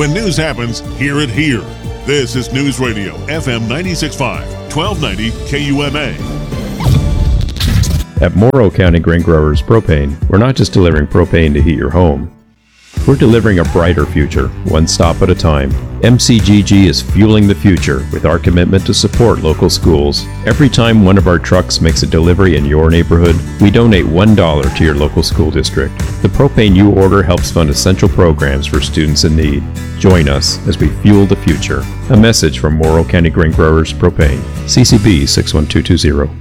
When news happens, hear it here. This is News Radio, FM 96.5, 1290 KUMA. At Morrow County Grain Growers Propane, we're not just delivering propane to heat your home. We're delivering a brighter future, one stop at a time. MCGG is fueling the future with our commitment to support local schools. Every time one of our trucks makes a delivery in your neighborhood, we donate $1 to your local school district. The propane you order helps fund essential programs for students in need. Join us as we fuel the future. A message from Morrow County Grain Growers Propane. CCB 61220.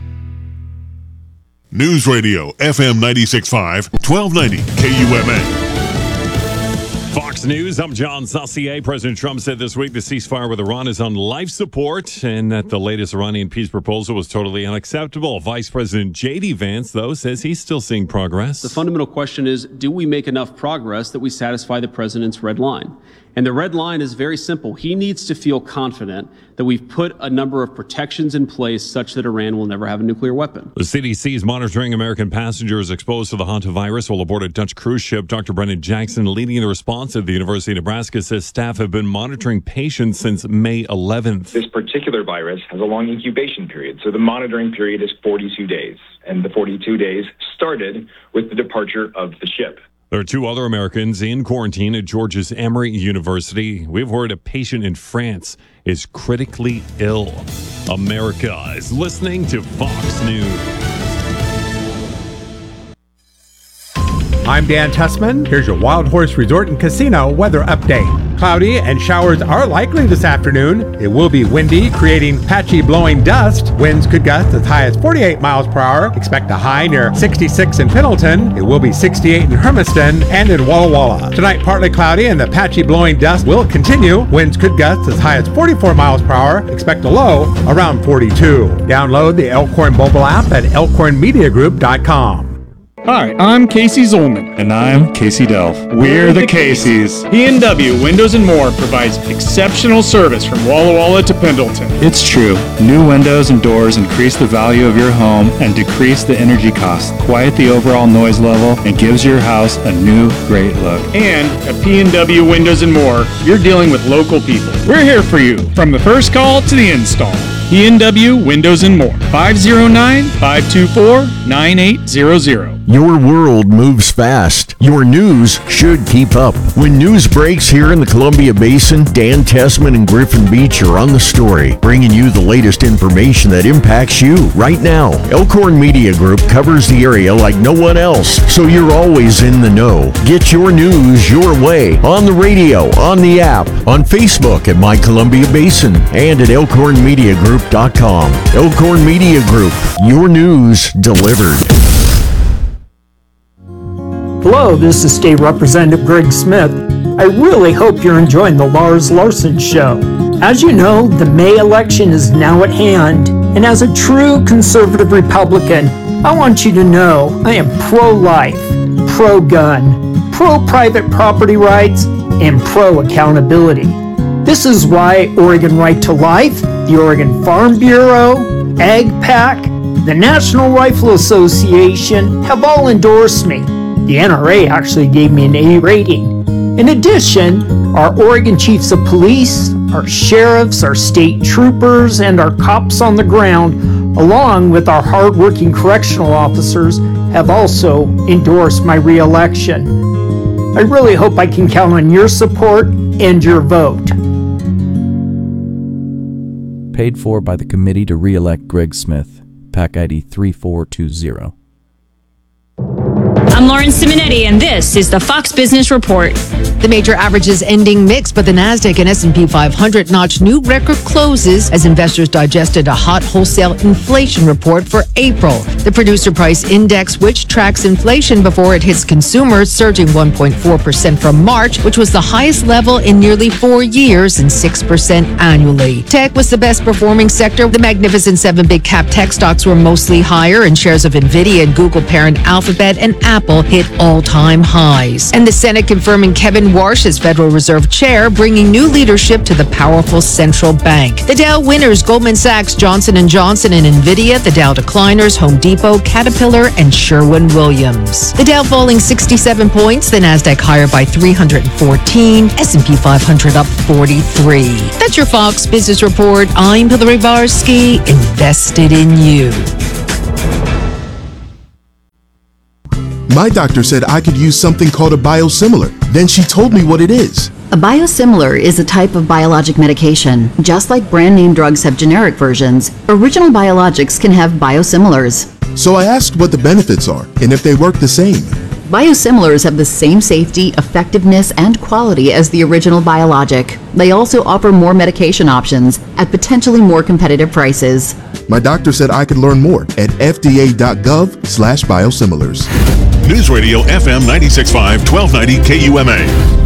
News Radio, FM 96.5, 1290 KUMA. Fox News, I'm John Saucier. President Trump said this week the ceasefire with Iran is on life support and that the latest Iranian peace proposal was totally unacceptable. Vice President J.D. Vance, though, says he's still seeing progress. The fundamental question is, do we make enough progress that we satisfy the president's red line? And the red line is very simple. He needs to feel confident that we've put a number of protections in place such that Iran will never have a nuclear weapon. The CDC is monitoring American passengers exposed to the hantavirus while aboard a Dutch cruise ship. Dr. Brendan Jackson, leading the response at the University of Nebraska, says staff have been monitoring patients since May 11th. This particular virus has a long incubation period, so the monitoring period is 42 days. And the 42 days started with the departure of the ship. There are 2 other Americans in quarantine at Georgia's Emory University. We've heard a patient in France is critically ill. America is listening to Fox News. I'm Dan Tussman. Here's your Wild Horse Resort and Casino weather update. Cloudy and showers are likely this afternoon. It will be windy, creating patchy blowing dust. Winds could gust as high as 48 miles per hour. Expect a high near 66 in Pendleton. It will be 68 in Hermiston and in Walla Walla. Tonight, partly cloudy and the patchy blowing dust will continue. Winds could gust as high as 44 miles per hour. Expect a low around 42. Download the Elkhorn mobile app at elkhornmediagroup.com. Hi, I'm Casey Zolman. And I'm Casey Delph. We're the Caseys. P&W Windows & More provides exceptional service from Walla Walla to Pendleton. It's true. New windows and doors increase the value of your home and decrease the energy costs, quiet the overall noise level, and gives your house a new, great look. And at P&W Windows & More, you're dealing with local people. We're here for you, from the first call to the install. P&W Windows & More, 509-524-9800. Your world moves fast. Your news should keep up. When news breaks here in the Columbia Basin, Dan Tessman and Griffin Beach are on the story, bringing you the latest information that impacts you right now. Elkhorn Media Group covers the area like no one else, so you're always in the know. Get your news your way on the radio, on the app, on Facebook at My Columbia Basin, and at elkhornmediagroup.com. Elkhorn Media Group, your news delivered. Hello, this is State Representative Greg Smith. I really hope you're enjoying the Lars Larson Show. As you know, the May election is now at hand, and as a true conservative Republican, I want you to know I am pro-life, pro-gun, pro-private property rights, and pro-accountability. This is why Oregon Right to Life, the Oregon Farm Bureau, AgPAC, the National Rifle Association have all endorsed me. The NRA actually gave me an A rating. In addition, our Oregon Chiefs of Police, our sheriffs, our state troopers, and our cops on the ground, along with our hardworking correctional officers, have also endorsed my re-election. I really hope I can count on your support and your vote. Paid for by the Committee to Re-elect Greg Smith, PAC ID 3420. I'm Lauren Simonetti, and this is the Fox Business Report. The major averages ending mixed, but the Nasdaq and S&P 500 notched new record closes as investors digested a hot wholesale inflation report for April. The producer price index, which tracks inflation before it hits consumers, surging 1.4% from March, which was the highest level in nearly 4 years and 6% annually. Tech was the best performing sector. The Magnificent Seven big cap tech stocks were mostly higher, and shares of Nvidia and Google parent Alphabet and Apple people hit all-time highs. And the Senate confirming Kevin Warsh as Federal Reserve Chair, bringing new leadership to the powerful central bank. The Dow winners, Goldman Sachs, Johnson & Johnson, and NVIDIA. The Dow decliners, Home Depot, Caterpillar, and Sherwin-Williams. The Dow falling 67 points, the NASDAQ higher by 314, S&P 500 up 43. That's your Fox Business Report. I'm Hillary Barsky, invested in you. My doctor said I could use something called a biosimilar. Then she told me what it is. A biosimilar is a type of biologic medication. Just like brand name drugs have generic versions, original biologics can have biosimilars. So I asked what the benefits are and if they work the same. Biosimilars have the same safety, effectiveness, and quality as the original biologic. They also offer more medication options at potentially more competitive prices. My doctor said I could learn more at fda.gov/biosimilars. News Radio FM 96.5, 1290 KUMA.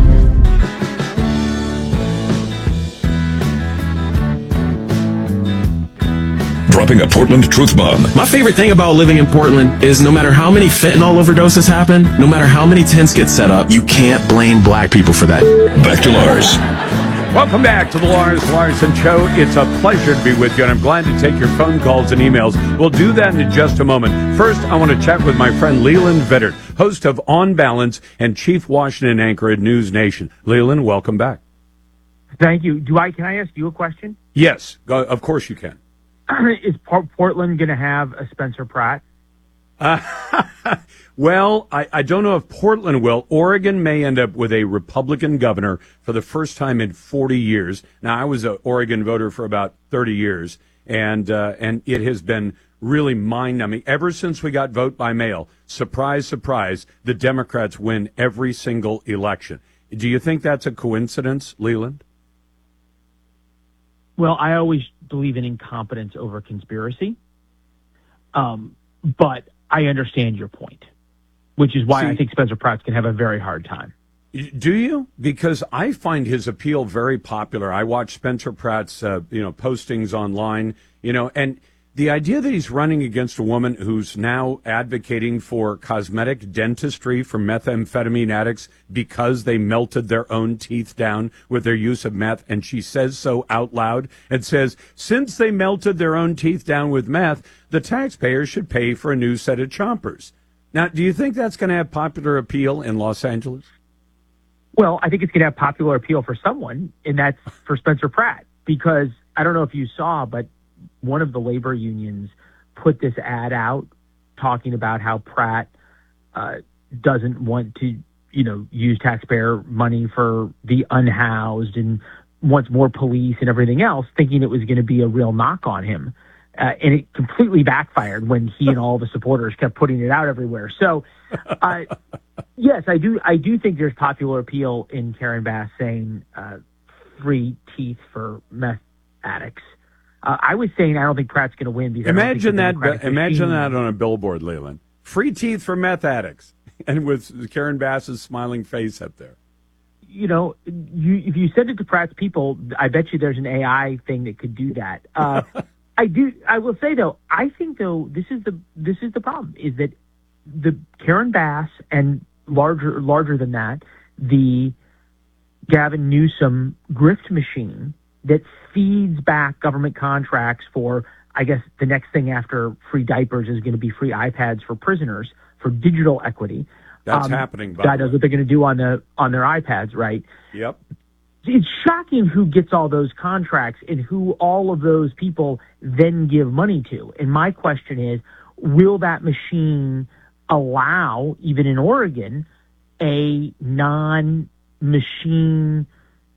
Dropping a Portland truth bomb. My favorite thing about living in Portland is no matter how many fentanyl overdoses happen, no matter how many tents get set up, you can't blame black people for that. Back to Lars. Welcome back to the Lars Larson Show. It's a pleasure to be with you, and I'm glad to take your phone calls and emails. We'll do that in just a moment. First, I want to chat with my friend Leland Vittert, host of On Balance and chief Washington anchor at News Nation. Leland, welcome back. Thank you. Can I ask you a question? Yes, of course you can. Is Portland going to have a Spencer Pratt? Well, I don't know if Portland will. Oregon may end up with a Republican governor for the first time in 40 years. Now, I was an Oregon voter for about 30 years, and it has been really mind-numbing. Ever since we got vote by mail, surprise, surprise, the Democrats win every single election. Do you think that's a coincidence, Leland? Well, I always believe in incompetence over conspiracy, but I understand your point, which is why I think Spencer Pratt's going to have a very hard time. Do you? Because I find his appeal very popular. I watch Spencer Pratt's, postings online, and the idea that he's running against a woman who's now advocating for cosmetic dentistry for methamphetamine addicts because they melted their own teeth down with their use of meth, and she says so out loud and says, since they melted their own teeth down with meth, the taxpayers should pay for a new set of chompers. Now, do you think that's going to have popular appeal in Los Angeles? Well, I think it's going to have popular appeal for someone, and that's for Spencer Pratt, because I don't know if you saw, but one of the labor unions put this ad out talking about how Pratt doesn't want to, use taxpayer money for the unhoused and wants more police and everything else, thinking it was going to be a real knock on him. And it completely backfired when he and all the supporters kept putting it out everywhere. So, yes, I do think there's popular appeal in Karen Bass saying free teeth for meth addicts. I was saying I don't think Pratt's going to win. Because imagine that on a billboard, Leland. Free teeth for meth addicts, and with Karen Bass's smiling face up there. If you send it to Pratt's people, I bet you there's an AI thing that could do that. I will say though, I think though this is the problem is that the Karen Bass and larger than that, the Gavin Newsom grift machine that feeds back government contracts for, I guess, the next thing after free diapers is going to be free iPads for prisoners for digital equity. That's happening. God knows what they're going to do on their iPads, right? Yep. It's shocking who gets all those contracts and who all of those people then give money to. And my question is, will that machine allow, even in Oregon, a non-machine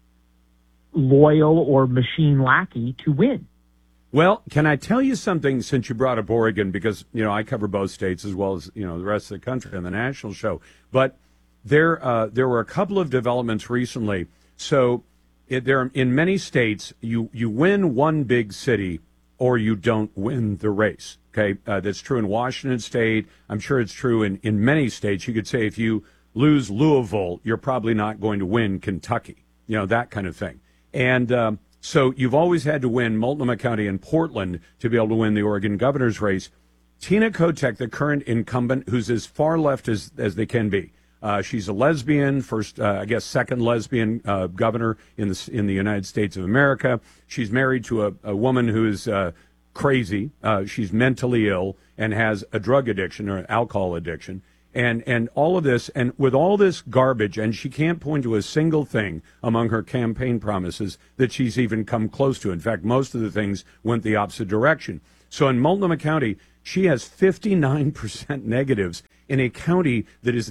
loyal or machine lackey to win? Well, can I tell you something since you brought up Oregon, because, I cover both states as well as, the rest of the country on the national show. But there were a couple of developments recently. So in many states, you win one big city or you don't win the race. Okay, that's true in Washington State. I'm sure it's true in many states. You could say if you lose Louisville, you're probably not going to win Kentucky, that kind of thing. And so you've always had to win Multnomah County and Portland to be able to win the Oregon governor's race. Tina Kotek, the current incumbent, who's as far left as they can be. She's a lesbian, second lesbian governor in the United States of America. She's married to a woman who is crazy. She's mentally ill and has a drug addiction or alcohol addiction. And all of this, and with all this garbage, and she can't point to a single thing among her campaign promises that she's even come close to. In fact, most of the things went the opposite direction. So in Multnomah County, she has 59% negatives in a county that is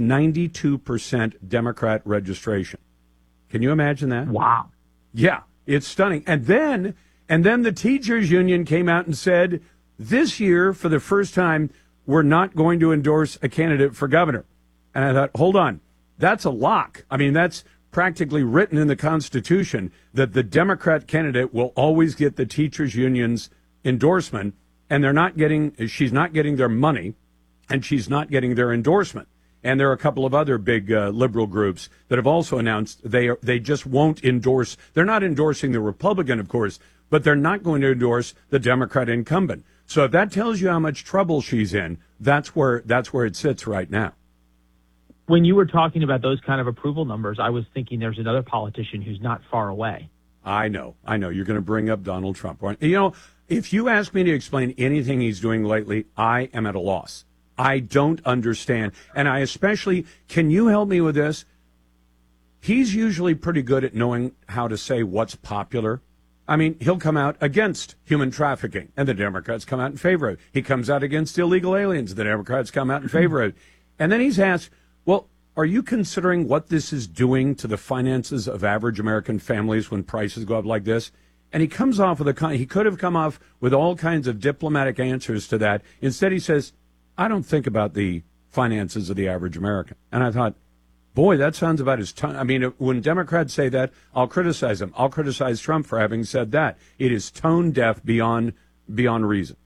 92% Democrat registration. Can you imagine that? Wow. Yeah, it's stunning. And then the teachers union came out and said, this year, for the first time, we're not going to endorse a candidate for governor. And I thought, hold on, that's a lock. I mean, that's practically written in the Constitution that the Democrat candidate will always get the teachers union's endorsement, and she's not getting their money, and she's not getting their endorsement. And there are a couple of other big liberal groups that have also announced they just won't endorse. They're not endorsing the Republican, of course, but they're not going to endorse the Democrat incumbent. So if that tells you how much trouble she's in, that's where it sits right now. When you were talking about those kind of approval numbers, I was thinking there's another politician who's not far away. I know. You're going to bring up Donald Trump. You know, if you ask me to explain anything he's doing lately, I am at a loss. I don't understand. And can you help me with this? He's usually pretty good at knowing how to say what's popular. I mean, he'll come out against human trafficking, and the Democrats come out in favor of it. He comes out against illegal aliens, the Democrats come out in favor of it. And then he's asked, well, are you considering what this is doing to the finances of average American families when prices go up like this? And he comes off with he could have come off with all kinds of diplomatic answers to that. Instead, he says, I don't think about the finances of the average American. And I thought, boy, that sounds about as I mean, when Democrats say that, I'll criticize them. I'll criticize Trump for having said that. It is tone deaf beyond reason.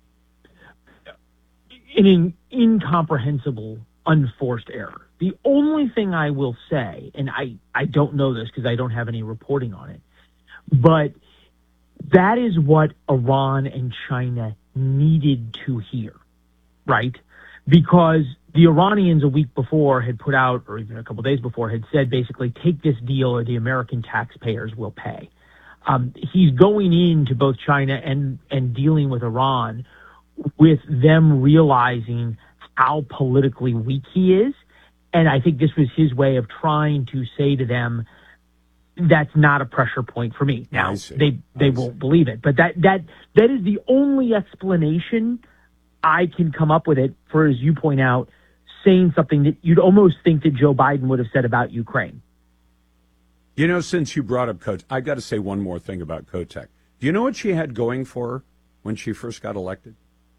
An incomprehensible, unforced error. The only thing I will say, and I don't know this because I don't have any reporting on it, but that is what Iran and China needed to hear, right? Because the Iranians a week before had put out, or even a couple of days before, had said basically, take this deal or the American taxpayers will pay. He's going into both China and dealing with Iran with them realizing how politically weak he is. And I think this was his way of trying to say to them, that's not a pressure point for me. Now, they won't believe it. But that is the only explanation I can come up with it for, as you point out, saying something that you'd almost think that Joe Biden would have said about Ukraine. You know, since you brought up Kotek, I've got to say one more thing about Kotek. Do you know what she had going for her when she first got elected?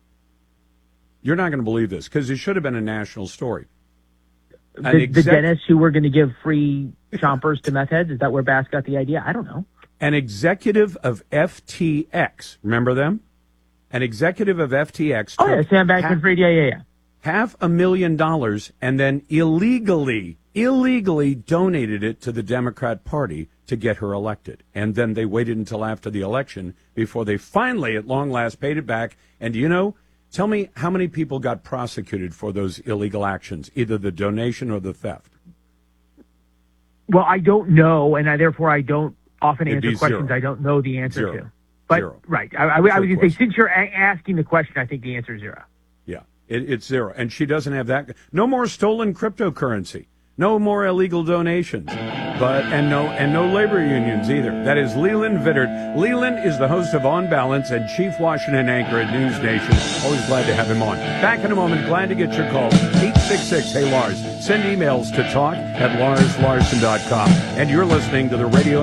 You're not going to believe this, because it should have been a national story. The dentists who were going to give free chompers to meth heads? Is that where Bass got the idea? I don't know. An executive of FTX, remember them? An executive of FTX. Oh, yeah, Sam Bankman-Fried, yeah. $500,000 and then illegally donated it to the Democrat Party to get her elected. And then they waited until after the election before they finally, at long last, paid it back. And do you know, tell me how many people got prosecuted for those illegal actions, either the donation or the theft? Well, I don't know, and therefore I don't often answer questions zero. I don't know the answer to. But, zero. Right. I was going to say, since you're asking the question, I think the answer is zero. Yeah, it's zero. And she doesn't have that. No more stolen cryptocurrency. No more illegal donations. And no labor unions either. That is Leland Vittert. Leland is the host of On Balance and chief Washington anchor at News Nation. Always glad to have him on. Back in a moment. Glad to get your calls. 866-HEY-LARS. Send emails to talk@LarsLarson.com. And you're listening to the Radio